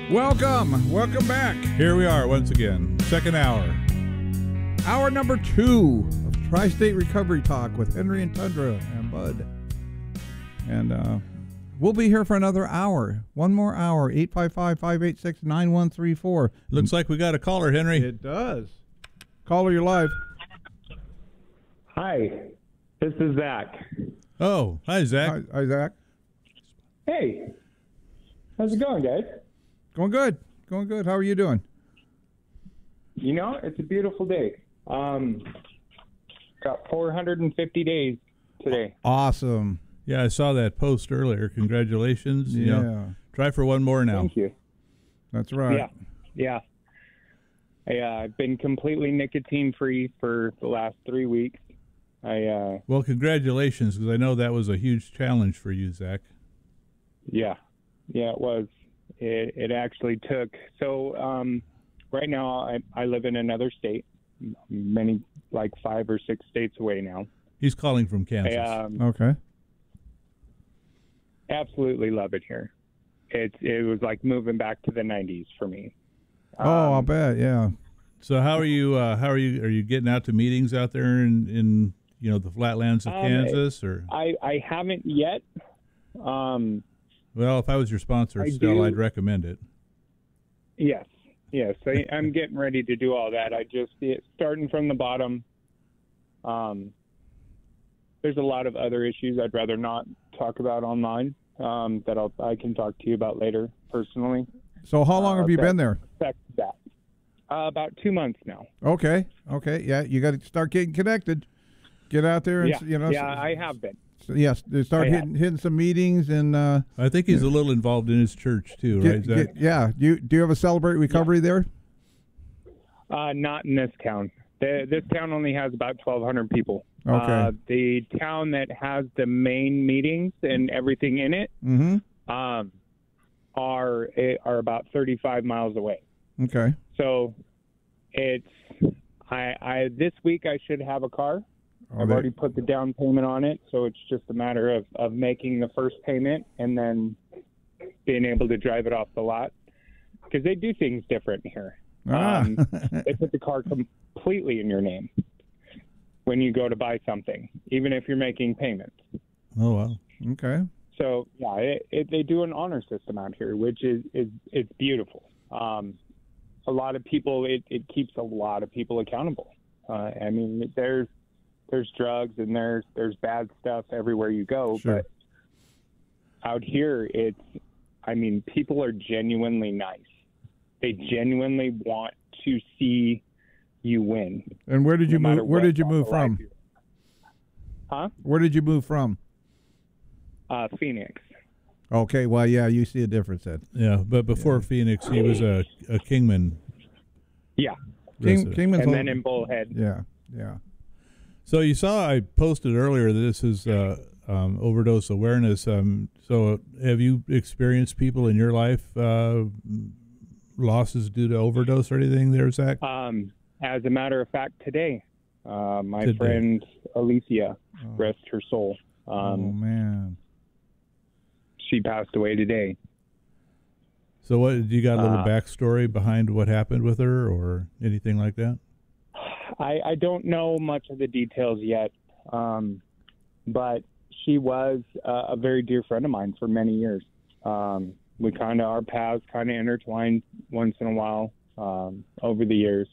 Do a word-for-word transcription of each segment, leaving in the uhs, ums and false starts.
Welcome, welcome back. Here we are once again, second hour. Hour number two of Tri-State Recovery Talk with Henry and Tundra and Bud. And uh, we'll be here for another hour. One more hour, eight five five, five eight six, nine one three four. Looks like we got a caller, Henry. It does. Caller, you're live. Hi, this is Zach. Oh, hi, Zach. Hi, hi, Zach. Hey, how's it going, guys? Going good. Going good. How are you doing? You know, it's a beautiful day. Um, got four hundred fifty days today. Awesome. Yeah, I saw that post earlier. Congratulations. You Yeah. know, try for one more now. Thank you. That's right. Yeah, yeah. I, uh, I've been completely nicotine-free for the last three weeks. I, uh, Well, congratulations, because I know that was a huge challenge for you, Zach. yeah, yeah, it was. It, it actually took. So um, right now, I, I live in another state, many like five or six states away now. He's calling from Kansas. I, um, Okay. absolutely love it here. It it was like moving back to the nineties for me. Oh, I'll Um, bet. Yeah. So how are you? Uh, how are you? Are you getting out to meetings out there in, in you know the flatlands of Um, Kansas? Or I I haven't yet. Um, well, if I was your sponsor, I still, do- I'd recommend it. yes, yes. I, I'm getting ready to do all that. I just it, starting from the bottom. Um, there's a lot of other issues I'd rather not talk about online. Um, that I'll I can talk to you about later personally. So how long Uh, have you that been there? affects that. Uh, about two months now. Okay. Okay. Yeah, you got to start getting connected. Get out there and Yeah, s- you know. yeah, s- I have been. s- yes, they start I have. hitting hitting some meetings and uh, I think he's a little involved in his church too, right, get, Zach? get, yeah. Do you do you have a Celebrate Recovery there? Uh, not in this town. The, this town only has about twelve hundred people. Okay. Uh, the town that has the main meetings and everything in it Mm-hmm. um, are eh, are about thirty-five miles away. Okay. So it's I, I this week I should have a car. Oh, I've they- already put the down payment on it, so it's just a matter of, of making the first payment and then being able to drive it off the lot. Because they do things different here. Ah. Um, they put the car completely in your name when you go to buy something, even if you're making payments. Oh wow. okay. So yeah, it, it, they do an honor system out here, which is is it's beautiful. Um, a lot of people, it, it keeps a lot of people accountable. Uh, I mean, there's there's drugs and there's there's bad stuff everywhere you go, Sure. but out here, it's I mean, people are genuinely nice. They genuinely want to see you win. And where did you no matter move? Where what did you walk move of life from? you're in. Huh? Where did you move from? Uh, Phoenix. Okay. Well, yeah, you see a difference then. Yeah, but before Phoenix, he was a, a Kingman Yeah. King, resident. Kingman's And a- then in Bullhead. Yeah. Yeah. So you saw I posted earlier that this is uh, um, overdose awareness. Um, so have you experienced people in your life uh, losses due to overdose or anything there, Zach? Um, as a matter of fact, today, uh, my Today. friend Alicia, Oh. rest her soul, oh um, man. she passed away today. So what, you got a little Uh, backstory behind what happened with her or anything like that? I, I don't know much of the details yet, um, but she was uh, a very dear friend of mine for many years. Um, we kind of, our paths kind of intertwined once in a while um, over the years.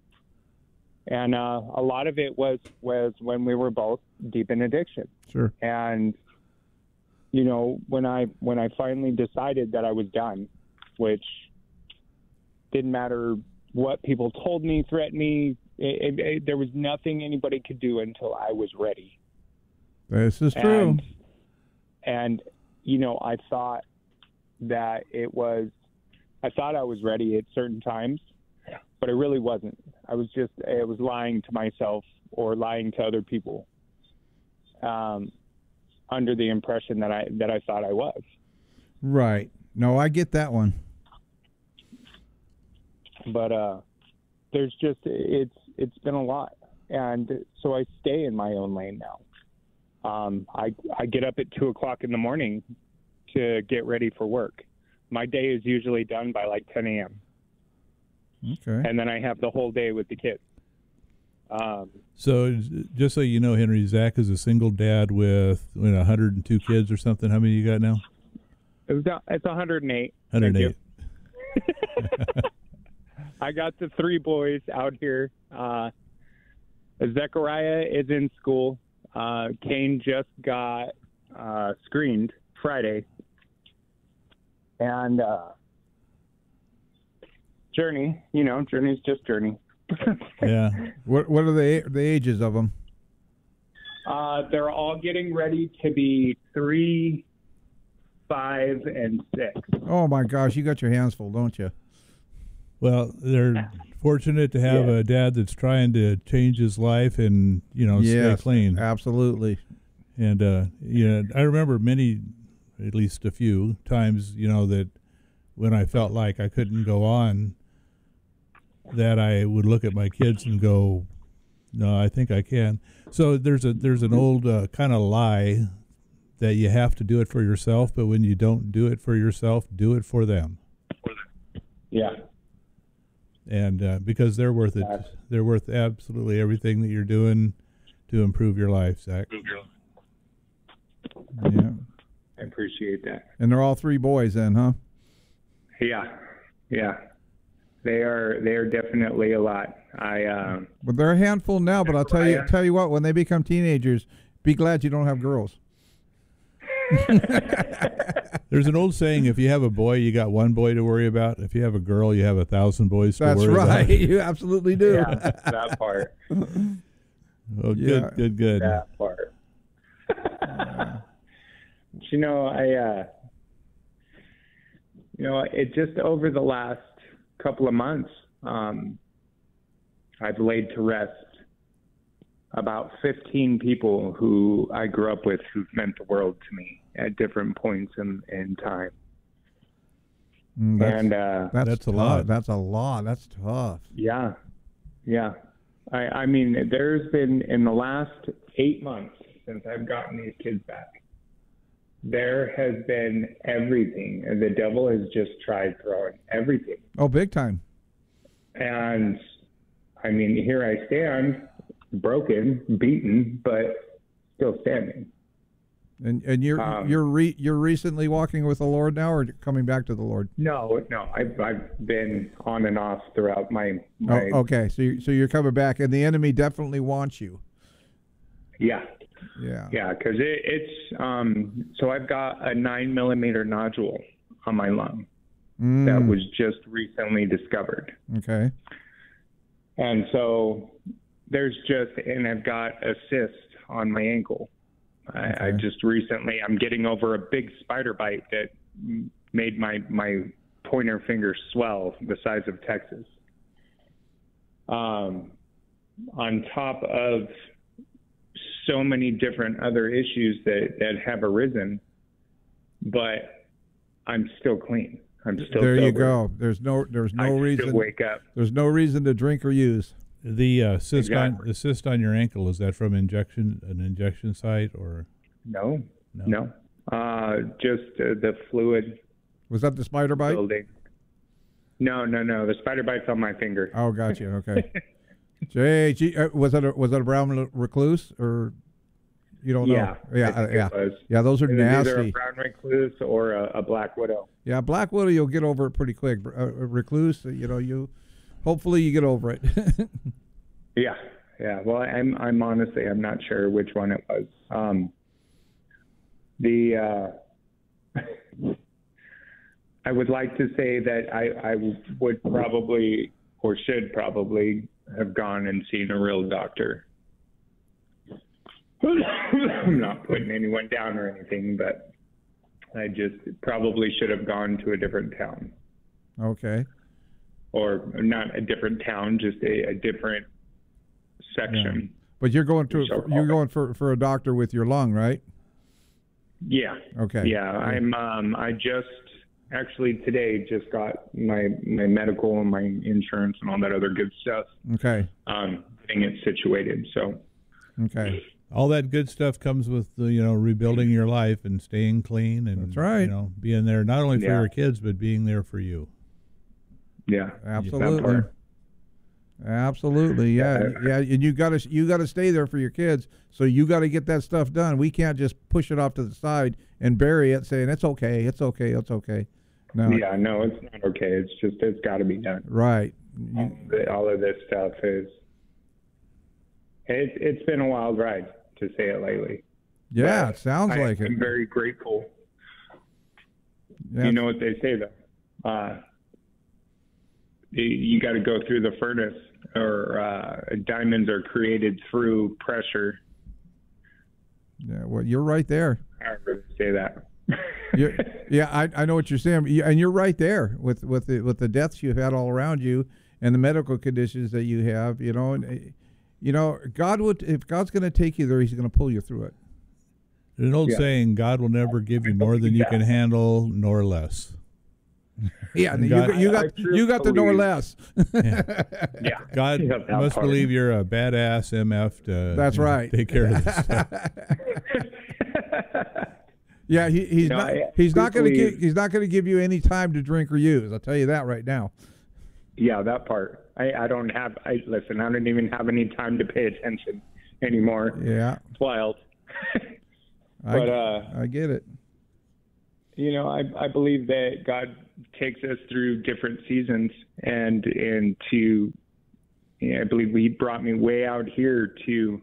And uh, a lot of it was, was when we were both deep in addiction. Sure. And, you know, when I when I finally decided that I was done, which didn't matter what people told me, threatened me, it, it, it, there was nothing anybody could do until I was ready. This is true. And, and, you know, I thought that it was, I thought I was ready at certain times, but I really wasn't. I was just, I was lying to myself or lying to other people um, under the impression that I, that I thought I was. Right. No, I get that one. But uh, there's just, it's, it's been a lot. And so I stay in my own lane now. Um, I, I get up at two o'clock in the morning to get ready for work. my day is usually done by like ten a.m. Okay. And then I have the whole day with the kids. Um, So just so you know, Henry, Zach is a single dad with you know, one hundred two kids or something. How many you got now? it was, it's one hundred eight. one hundred eight. I got the three boys out here. Uh, Zechariah is in school. Uh, Kane just got uh, screened Friday. And uh, Journey, you know, Journey's just Journey. Yeah. What What are the the ages of them? Uh, they're all getting ready to be three, five, and six. Oh my gosh, you got your hands full, don't you? Well, they're fortunate to have Yeah. a dad that's trying to change his life and you know Yes, stay clean. absolutely. And uh, you know, I remember many, at least a few times, you know, that when I felt like I couldn't go on, that I would look at my kids and go, "No, I think I can." So there's a there's an old uh, kind of lie that you have to do it for yourself, but when you don't do it for yourself, do it for them. Yeah. And uh, because they're worth it, Exactly. they're worth absolutely everything that you're doing to improve your life, Zach. Yeah. I appreciate that. And they're all three boys then, huh? Yeah. Yeah. They are they are definitely a lot. I um But they're a handful now, but I'll tell you tell you what, when they become teenagers, be glad you don't have girls. There's an old saying: if you have a boy, you got one boy to worry about. If you have a girl, you have a thousand boys to That's worry right. about. You absolutely do. yeah, that part. Oh, Yeah. good, good, good. That part. You know, I uh you know, it just over the last couple of months, um, I've laid to rest about fifteen people who I grew up with who've meant the world to me at different points in, in time. Mm, that's, and uh, that's, That's a tough. lot. That's a lot. That's tough. yeah, yeah. I, I mean, there's been in the last eight months since I've gotten these kids back, there has been everything. And the devil has just tried throwing everything. Oh, big time. And I mean, here I stand, broken, beaten, but still standing. And and you're Um, you're re, you're recently walking with the Lord now, or coming back to the Lord? No, no, I've I've been on and off throughout my. my Oh, okay. So you, so you're coming back, and the enemy definitely wants you. Yeah, Yeah. yeah, because it, it's um. So I've got a nine millimeter nodule on my lung Mm, that was just recently discovered, okay. and so there's just and I've got a cyst on my ankle. I, I Okay. just recently I'm getting over a big spider bite that m- made my my pointer finger swell the size of Texas. Um, on top of so many different other issues that, that have arisen, but I'm still clean. I'm still There you sober. go. There's no there's I no still reason wake up. there's no reason to drink or use. The uh, cyst on Exactly. the cyst on your ankle, is that from injection an injection site or No, no? no, uh, just uh, the fluid Was that the spider bite? building. No, no, no. The spider bite's on my finger. Oh, gotcha. Okay. Jay, gee, uh, was that a, was that a brown recluse or you don't know? Yeah, yeah, I uh, think yeah, it was. yeah. Those are It was either a nasty. brown recluse or a, a black widow. Yeah, black widow, you'll get over it pretty quick. Uh, a recluse, uh, you know, you hopefully you get over it. Yeah, yeah. Well, I'm I'm honestly I'm not sure which one it was. Um, the uh, I would like to say that I I would probably or should probably have gone and seen a real doctor. I'm not putting anyone down or anything, but I just probably should have gone to a different town. Okay. Or not a different town, just a, a different section. But you're going to So- you're going for for a doctor with your lung, right? Yeah. Okay. Yeah, I'm. Um, I just actually today just got my my medical and my insurance and all that other good stuff. Okay. Um, getting it situated. So Okay. all that good stuff comes with the, you know, rebuilding your life and staying clean and That's right. you know, being there not only for Yeah. your kids but being there for you. Yeah, Absolutely. that part. Absolutely, yeah, yeah, and you got to you got to stay there for your kids. So you got to get that stuff done. We can't just push it off to the side and bury it, saying it's okay, it's okay, it's okay. No, Yeah, no, it's not okay. It's just it's got to be done. right. All You, of the- All of this stuff is. It, it's been a wild ride, to say it lightly. yeah, But it sounds I, like it. I'm very grateful. Yeah. You know what they say, though. Uh, you you got to go through the furnace, or uh, diamonds are created through pressure. Yeah, well, you're right there. However they say that. You're, yeah, I, I know what you're saying, You- and you're right there with with the with the deaths you've had all around you and the medical conditions that you have. You know, and uh, you know, God would if God's going to take you there, He's going to pull you through it. There's an old Yeah. saying, God will never give you more than you can handle, nor less. Yeah, And you, God- got, you I got truly you got the nor believe- less. Yeah. God Yeah, that must part. believe you're a badass M F to That's you know, right. take care of this stuff. Yeah, he, he's No, not I- he's not going to truthfully- give he's not going to give you any time to drink or use. I'll tell you that right now. Yeah, that part. I, I don't have. I listen. I don't even have any time to pay attention anymore. Yeah, It's wild. I, But, uh, I get it. You know, I I believe that God takes us through different seasons, and and to, you know, I believe He brought me way out here to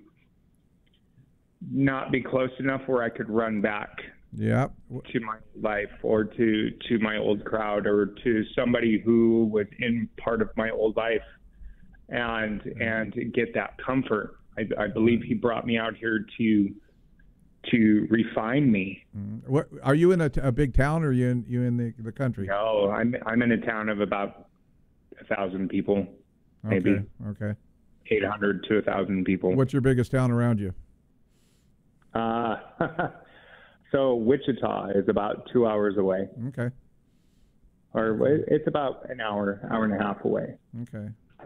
not be close enough where I could run back Yeah, to my life or to to my old crowd or to somebody who was in part of my old life, and and get that comfort. I, I believe He brought me out here to to refine me. what are you in a, t- a big town or are you in you in the the country? No, I'm I'm in a town of about a thousand people, maybe Okay, okay. eight hundred to a thousand people. What's your biggest town around you? Uh, so Wichita is about two hours away, Okay, or it's about an hour, hour and a half away. okay.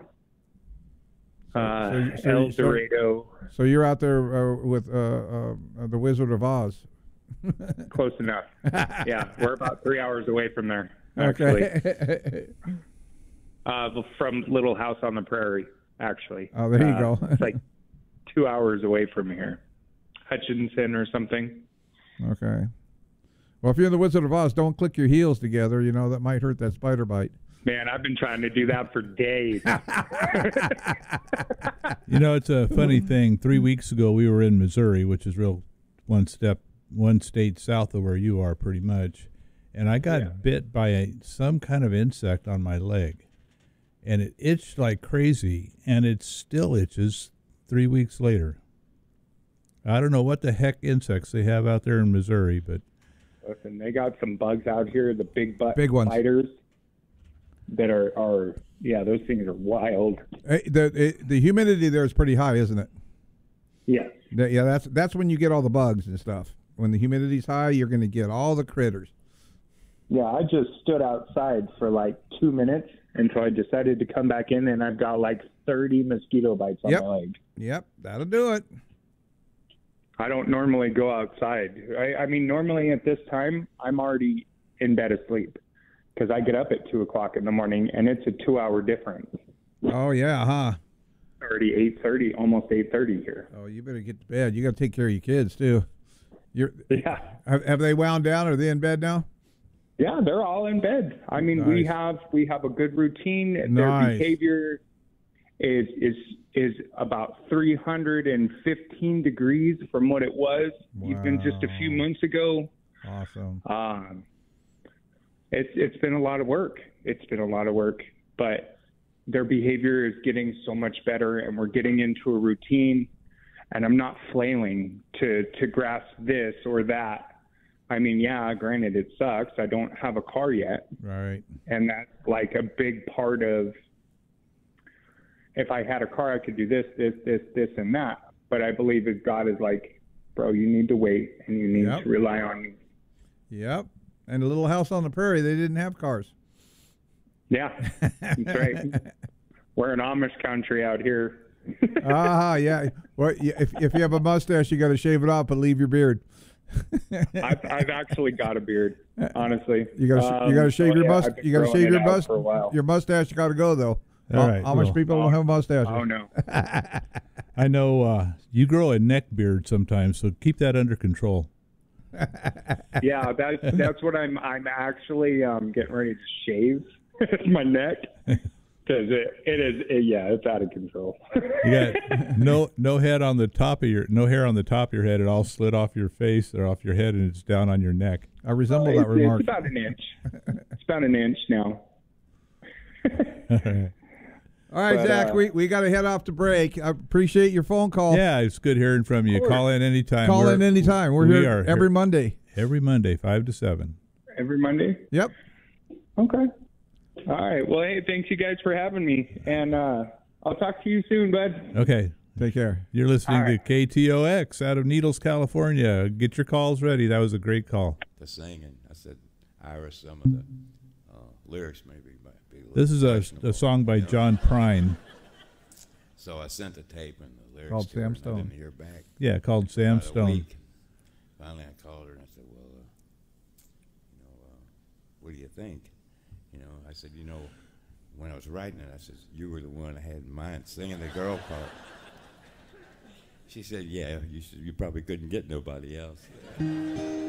Uh, so you- so El you- so- Dorado, So you're out there uh, with uh, uh, uh, the Wizard of Oz. close enough. Yeah, we're about three hours away from there. Actually, Okay. uh, from Little House on the Prairie. Actually, Oh, there you Uh, go. It's like two hours away from here, Hutchinson or something. Okay. Well, if you're in the Wizard of Oz, don't click your heels together. You know that might hurt that spider bite. Man, I've been trying to do that for days. You know, it's a funny thing. Three weeks ago, we were in Missouri, which is real one step, one state south of where you are, pretty much. And I got Yeah. bit by a, some kind of insect on my leg, and it itched like crazy, and it still itches three weeks later. I don't know what the heck insects they have out there in Missouri, but Listen, they got some bugs out here, the big butt Big ones. spiders that are, are yeah, those things are wild. Hey, the it, the humidity there is pretty high, isn't it? Yeah. That- yeah, that's that's when you get all the bugs and stuff. When the humidity's high, you're going to get all the critters. Yeah, I just stood outside for like two minutes until I decided to come back in, and I've got like thirty mosquito bites on Yep. my leg. Yep, that'll do it. I don't normally go outside. I, I mean, normally at this time, I'm already in bed asleep because I get up at two o'clock in the morning, and it's a two-hour difference. Oh yeah, huh? Already eight thirty, almost eight thirty here. Oh, you better get to bed. You got to take care of your kids too. You're Yeah. have, have they wound down? Are they in bed now? Yeah, they're all in bed. I mean, we Nice. have we have a good routine. Their Nice. behavior is is is about three hundred fifteen degrees from what it was even just a few Wow. months ago. Awesome. Um, it's it's been a lot of work. It's been a lot of work, but their behavior is getting so much better, and we're getting into a routine. And I'm not flailing to to grasp this or that. I mean, yeah, granted, it sucks. I don't have a car yet, Right. and that's like a big part of. If I had a car, I could do this, this, this, this, and that. But I believe that God is like, bro, you need to wait, and you need Yep. to rely on me. Yep. And a Little House on the Prairie, they didn't have cars. Yeah, that's right. We're in Amish country out here. Ah, yeah. Well, y- if if you have a mustache, you got to shave it off, but leave your beard. I've, I've actually got a beard, honestly. You got to Um, you got to so, shave your yeah, must. I've been You got to growing shave it your out must. for a while. Your mustache got to go though. All how, right, how much well- people don't have mustaches? Oh no. I know uh, you grow a neck beard sometimes, so keep that under control. Yeah, that's that's what I'm I'm actually um, getting ready to shave my neck because it, it is it, yeah it's out of control. You got no no head on the top of your no hair on the top of your head. It all slid off your face or off your head, and it's down on your neck. I resemble it's, that remark. it's about an inch. It's about an inch now. All right. All right, But, Zach, uh, we, we got to head off to break. I appreciate your phone call. Yeah, it's good hearing from you. course. Call in anytime. Call We're- in anytime. We're we here are every Monday. every Monday, five to seven. Every Monday. Yep. Okay. All right. Well, hey, thanks you guys for having me, and uh, I'll talk to you soon, bud. Okay. Take care. You're listening All right. to K T O X out of Needles, California. Get your calls ready. That was a great call. The singing. I said, Iris, some of the uh, lyrics maybe might be a little This is a, questionable, a song by you know? John Prine. So I sent the tape and the lyrics Called to her, Sam and Stone. I didn't hear back. Yeah, called Sam About a Stone. week. Finally, I called her and I said, well, uh, you know, uh, what do you think? You know, I said, you know, when I was writing it, I said, you were the one I had in mind singing the girl part. She said, yeah, you, should, you probably couldn't get nobody else.